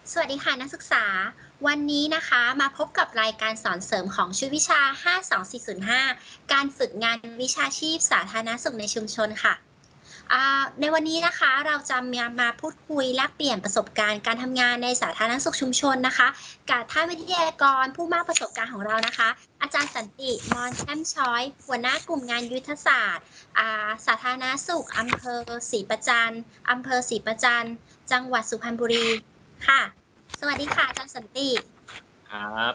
สวัสดีค่ะนักศึกษาวันนี้นะคะมาพบกับรายการสอนเสริมของชุดวิชา 52405 การฝึกงานวิชาชีพสาธารณสุขในชุมชนค่ะในวันนี้นะคะเราจะมาพูดคุยแลกเปลี่ยนประสบการณ์การทำงานในสาธารณสุขชุมชนนะคะกับท่านวิทยากรผู้มากประสบการณ์ของเรานะคะอาจารย์สันติมอนแช่มช้อยหัวหน้ากลุ่มงานยุทธศาสตร์สาธารณสุขอำเภอศรีประจันจังหวัดสุพรรณบุรีค่ะ สวัสดีค่ะอาจารย์สันติครับ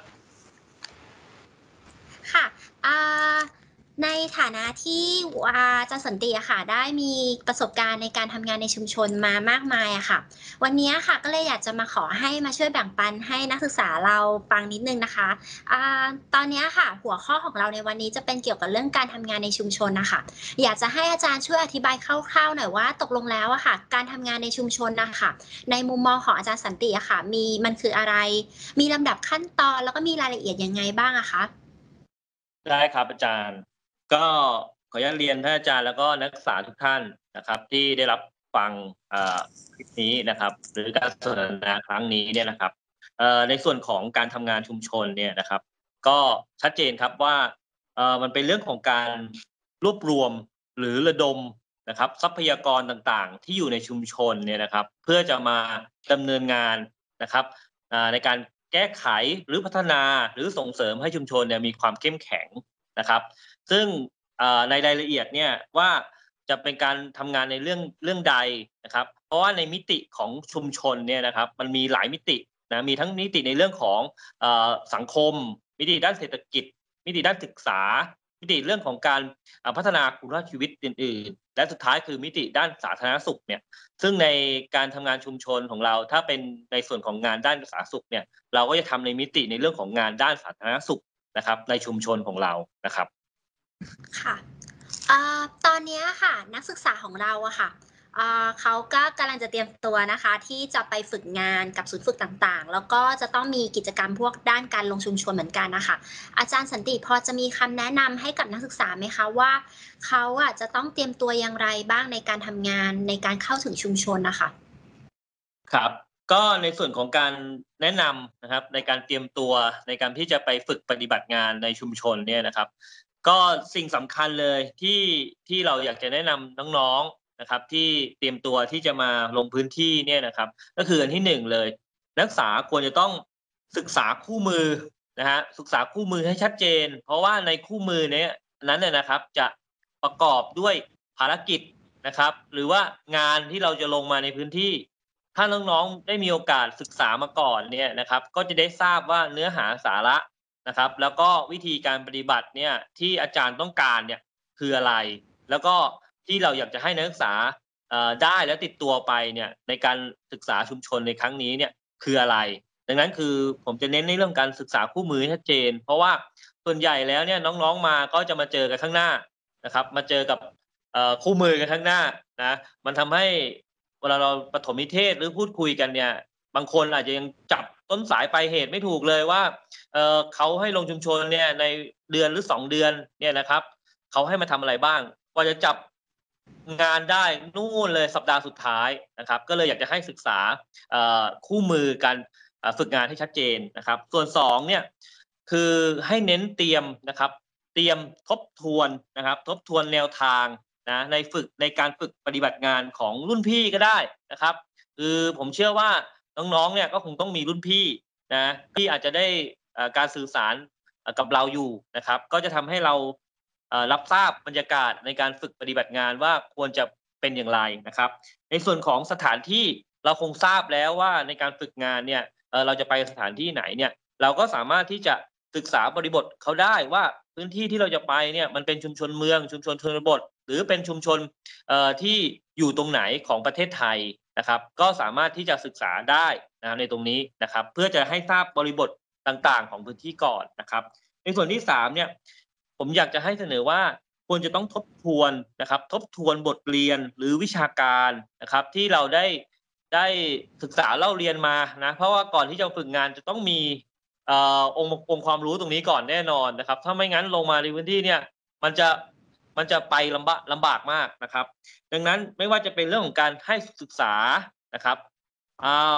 ค่ะในฐานะที่อาจารย์สันติอะค่ะได้มีประสบการณ์ในการทำงานในชุมชนมามากมายอะค่ะวันนี้ค่ะก็เลยอยากจะมาขอให้มาช่วยแบ่งปันให้นักศึกษาเราฟังนิดนึงนะคะตอนนี้ค่ะหัวข้อของเราในวันนี้จะเป็นเกี่ยวกับเรื่องการทำงานในชุมชนนะคะอยากจะให้อาจารย์ช่วยอธิบายคร่าวๆหน่อยว่าตกลงแล้วอะค่ะการทำงานในชุมชนนะคะในมุมมองของอาจารย์สันติอะค่ะมันคืออะไรมีลำดับขั้นตอนแล้วก็มีรายละเอียดยังไงบ้างอะคะได้ครับอาจารย์ก็ขออนุญาตเรียนท่านอาจารย์แล้วก็นักศึกษาทุกท่านนะครับที่ได้รับฟังคลิปนี้นะครับหรือการสนทนาครั้งนี้เนี่ยนะครับในส่วนของการทำงานชุมชนเนี่ยนะครับก็ชัดเจนครับว่ามันเป็นเรื่องของการรวบรวมหรือระดมนะครับทรัพยากรต่างๆที่อยู่ในชุมชนเนี่ยนะครับเพื่อจะมาดำเนินงานนะครับในการแก้ไขหรือพัฒนาหรือส่งเสริมให้ชุมชนเนี่ยมีความเข้มแข็งนะครับซึ่งในรายละเอียดเนี่ยว่าจะเป็นการทำงานในเรื่องใดนะครับเพราะว่าในมิติของชุมชนเนี่ยนะครับมันมีหลายมิตินะมีทั้งมิติในเรื่องของสังคมมิติด้านเศรษฐกิจมิติด้านศึกษามิติเรื่องของการพัฒนาคุณภาพชีวิตอื่นๆและสุดท้ายคือมิติด้านสาธารณสุขเนี่ยซึ่งในการทำงานชุมชนของเราถ้าเป็นในส่วนของงานด้านสาธารณสุขเนี่ยเราก็จะทำในมิติในเรื่องของงานด้านสาธารณสุขนะครับในชุมชนของเรานะครับค่ะตอนนี้ค่ะนักศึกษาของเราอะค่ะเขาก็กำลังจะเตรียมตัวนะคะที่จะไปฝึกงานกับศูนย์ฝึกต่างๆแล้วก็จะต้องมีกิจกรรมพวกด้านการลงชุมชนเหมือนกันนะคะอาจารย์สันติพอจะมีคำแนะนำให้กับนักศึกษาไหมคะว่าเขาอะจะต้องเตรียมตัวอย่างไรบ้างในการทำงานในการเข้าถึงชุมชนนะคะครับก็ในส่วนของการแนะนำนะครับในการเตรียมตัวในการที่จะไปฝึกปฏิบัติงานในชุมชนเนี่ยนะครับก็สิ่งสำคัญเลยที่เราอยากจะแนะนำน้องๆนะครับที่เตรียมตัวที่จะมาลงพื้นที่เนี่ยนะครับก็คืออันที่หนึ่งเลยนักศึกษาควรจะต้องศึกษาคู่มือนะฮะศึกษาคู่มือให้ชัดเจนเพราะว่าในคู่มือเนี้ยนั้นเนี่ยนะครับจะประกอบด้วยภารกิจนะครับหรือว่างานที่เราจะลงมาในพื้นที่ ถ้าน้องๆได้มีโอกาสศึกษามาก่อนเนี่ยนะครับก็จะได้ทราบว่าเนื้อหาสาระนะครับแล้วก็วิธีการปฏิบัติเนี่ยที่อาจารย์ต้องการเนี่ยคืออะไรแล้วก็ที่เราอยากจะให้นักศึกษาได้และติดตัวไปเนี่ยในการศึกษาชุมชนในครั้งนี้เนี่ยคืออะไรดังนั้นคือผมจะเน้นในเรื่องการศึกษาคู่มือให้ชัดเจนเพราะว่าส่วนใหญ่แล้วเนี่ยน้องๆมาก็จะมาเจอกันข้างหน้านะครับมาเจอกับคู่มือกันข้างหน้านะมันทำให้ เวลาเราปฐมนิเทศหรือพูดคุยกันเนี่ยบางคนอาจจะยังจับต้นสายปลายเหตุไม่ถูกเลยว่าเขาให้ลงชุมชนเนี่ยในเดือนหรือ2 เดือนเนี่ยนะครับเขาให้มาทำอะไรบ้างกว่าจะจับงานได้นู่นเลยสัปดาห์สุดท้ายนะครับก็เลยอยากจะให้ศึกษาคู่มือการฝึกงานให้ชัดเจนนะครับส่วน2เนี่ยคือให้เน้นเตรียมนะครับเตรียมทบทวนนะครับทบทวนแนวทาง นะในการฝึกปฏิบัติงานของรุ่นพี่ก็ได้นะครับคือผมเชื่อว่าน้องๆเนี่ยก็คงต้องมีรุ่นพี่นะที่อาจจะได้การสื่อสารกับเราอยู่นะครับก็จะทำให้เรารับทราบบรรยากาศในการฝึกปฏิบัติงานว่าควรจะเป็นอย่างไรนะครับในส่วนของสถานที่เราคงทราบแล้วว่าในการฝึกงานเนี่ยเราจะไปสถานที่ไหนเนี่ยเราก็สามารถที่จะศึกษาบริบทเขาได้ว่าพื้นที่ที่เราจะไปเนี่ยมันเป็นชุมชนเมืองชุมชนชนบท หรือเป็นชุมชนที่อยู่ตรงไหนของประเทศไทยนะครับก็สามารถที่จะศึกษาได้นะในตรงนี้นะครับเพื่อจะให้ทราบบริบทต่างๆของพื้นที่ก่อนนะครับในส่วนที่3เนี่ยผมอยากจะให้เสนอว่าควรจะต้องทบทวนนะครับทบทวนบทเรียนหรือวิชาการนะครับที่เราได้ศึกษาเล่าเรียนมานะเพราะว่าก่อนที่จะฝึกงานจะต้องมีองค์ความรู้ตรงนี้ก่อนแน่นอนนะครับถ้าไม่งั้นลงมาในพื้นที่เนี่ยมันจะ มันจะไปลำบากมากนะครับดังนั้นไม่ว่าจะเป็นเรื่องของการให้ศึกษานะครับอ่าผ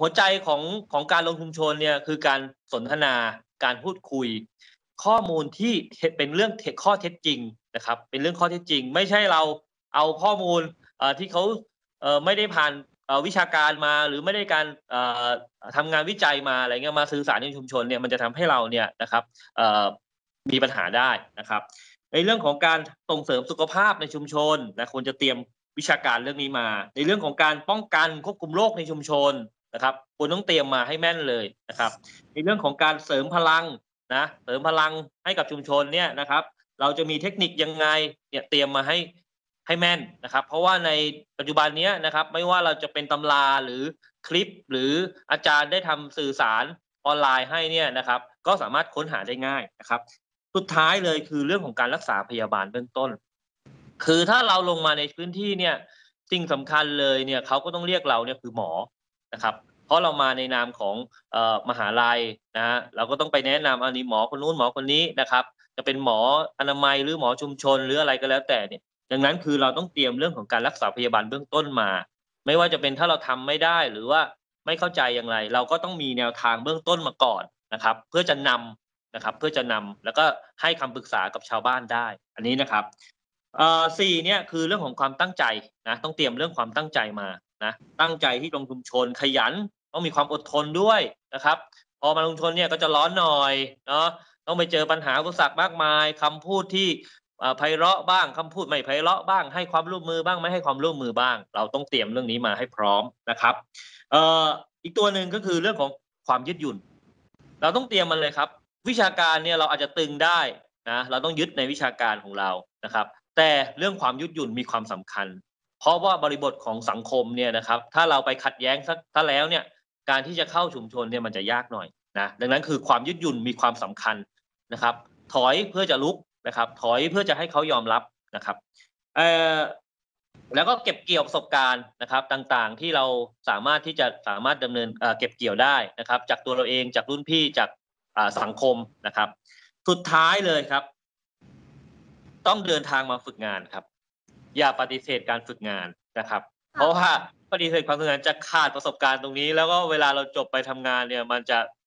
หัวใจของการลงชุมชนเนี่ยคือการสนทนาการพูดคุยข้อมูลที่เป็นเรื่องข้อเท็จจริงนะครับเป็นเรื่องข้อเท็จจริงไม่ใช่เราเอาข้อมูลที่เขาไม่ได้ผ่านวิชาการมาหรือไม่ได้การทำงานวิจัยมาอะไรเงี้ยมาสื่อสารในชุมชนเนี่ยมันจะทำให้เราเนี่ยนะครับมีปัญหาได้นะครับในเรื่องของการส่งเสริมสุขภาพในชุมชนนะควรจะเตรียมวิชาการเรื่องนี้มาในเรื่องของการป้องกันควบคุมโรคในชุมชนนะครับควรต้องเตรียมมาให้แม่นเลยนะครับในเรื่องของการเสริมพลังนะเสริมพลังให้กับชุมชนเนี่ยนะครับเราจะมีเทคนิคยังไงเนี่ยเตรียมมาให้แม่นนะครับเพราะว่าในปัจจุบันนี้นะครับไม่ว่าเราจะเป็นตำราหรือคลิปหรืออาจารย์ได้ทำสื่อสารออนไลน์ให้เนี่ยนะครับก็สามารถค้นหาได้ง่ายนะครับสุดท้ายเลยคือเรื่องของการรักษาพยาบาลเบื้องต้นคือถ้าเราลงมาในพื้นที่เนี่ยสิ่งสำคัญเลยเนี่ยเขาก็ต้องเรียกเราเนี่ยคือหมอนะครับเพราะเรามาในนามของมหาลัยนะฮะเราก็ต้องไปแนะนำอันนี้หมอคนนู้นหมอคนนี้นะครับจะเป็นหมออนามัยหรือหมอชุมชนหรืออะไรก็แล้วแต่เนี่ยดังนั้นคือเราต้องเตรียมเรื่องของการรักษาพยาบาลเบื้องต้นมาไม่ว่าจะเป็นถ้าเราทำไม่ได้หรือว่าไม่เข้าใจอย่างไรเราก็ต้องมีแนวทางเบื้องต้นมาก่อนนะครับเพื่อจะนำนะครับเพื่อจะนำแล้วก็ให้คำปรึกษากับชาวบ้านได้อันนี้นะครับ4เนี่ยคือเรื่องของความตั้งใจนะต้องเตรียมเรื่องความตั้งใจมานะตั้งใจที่ลงชุมชนขยันต้องมีความอดทนด้วยนะครับพอมาลงชุมชนเนี่ยก็จะร้อนหน่อยเนาะต้องไปเจอปัญหาอุปสรรคมากมายคำพูดที่ไพเราะบ้างคำพูดไม่ไพเราะบ้างให้ความร่วมมือบ้างไม่ให้ความร่วมมือบ้างเราต้องเตรียมเรื่องนี้มาให้พร้อมนะครับอีกตัวหนึ่งก็คือเรื่องของความยืดหยุ่นเราต้องเตรียมมันเลยครับวิชาการเนี่ยเราอาจจะตึงได้นะเราต้องยึดในวิชาการของเรานะครับแต่เรื่องความยืดหยุ่นมีความสำคัญเพราะว่าบริบทของสังคมเนี่ยนะครับถ้าเราไปขัดแย้งซะแล้วเนี่ยการที่จะเข้าชุมชนเนี่ยมันจะยากหน่อยนะดังนั้นคือความยืดหยุ่นมีความสำคัญนะครับถอยเพื่อจะลุกนะครับถอยเพื่อจะให้เขายอมรับนะครับแล้วก็เก็บเกี่ยวประสบการณ์นะครับต่างๆที่เราสามารถดำเนินเก็บเกี่ยวได้นะครับจากตัวเราเองจากรุ่นพี่จากสังคมนะครับสุดท้ายเลยครับต้องเดินทางมาฝึกงานครับอย่าปฏิเสธการฝึกงานนะครับเพราะว่าปฏิเสธความฝึกงานจะขาดประสบการณ์ตรงนี้แล้วก็เวลาเราจบไปทำงานเนี่ยมันจะ